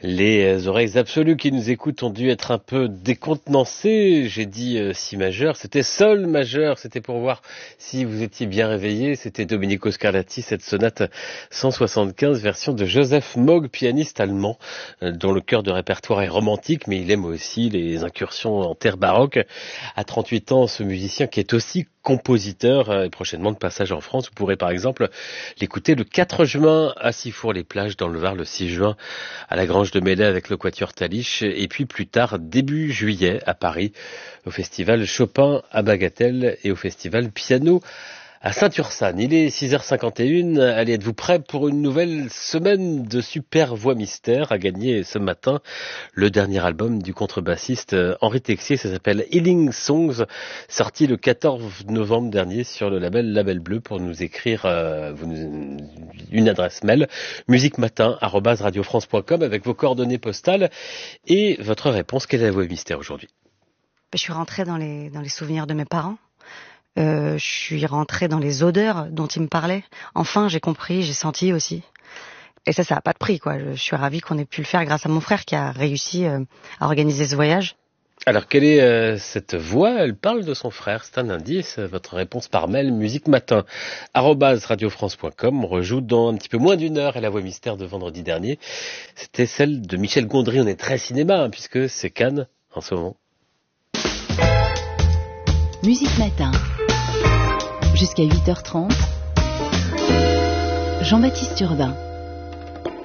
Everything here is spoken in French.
Les oreilles absolues qui nous écoutent ont dû être un peu décontenancées. J'ai dit si majeur, c'était sol majeur, c'était pour voir si vous étiez bien réveillés. C'était Domenico Scarlatti, cette sonate 175, version de Joseph Mogg, pianiste allemand, dont le cœur de répertoire est romantique, mais il aime aussi les incursions en terre baroque. À 38 ans, ce musicien qui est aussi compositeur est prochainement de passage en France. Vous pourrez par exemple l'écouter le 4 juin à Sifour-les-Plages dans le Var, le 6 juin à la Grange de Melay avec le Quatuor Talich, et puis plus tard, début juillet, à Paris, au festival Chopin à Bagatelle et au festival Piano à Saint-Ursanne. Il est 6h51. Allez, êtes-vous prêts pour une nouvelle semaine de super voix mystère à gagner ce matin? Le dernier album du contrebassiste Henri Texier, ça s'appelle Healing Songs, sorti le 14 novembre dernier sur le Label Bleu. Pour nous écrire une adresse mail, musiquematin@radiofrance.com avec vos coordonnées postales et votre réponse. Quelle est la voix mystère aujourd'hui? Je suis rentrée dans les souvenirs de mes parents. Je suis rentrée dans les odeurs dont ils me parlaient. Enfin, j'ai compris, j'ai senti aussi. Et ça a pas de prix, quoi. Je suis ravie qu'on ait pu le faire grâce à mon frère qui a réussi à organiser ce voyage. Alors, quelle est cette voix? Elle parle de son frère, c'est un indice. Votre réponse par mail, musiquematin@radiofrance.com. On rejoue dans un petit peu moins d'une heure. Et la voix mystère de vendredi dernier, c'était celle de Michel Gondry. On est très cinéma, puisque c'est Cannes en ce moment. Musique Matin, jusqu'à 8h30, Jean-Baptiste Urbain.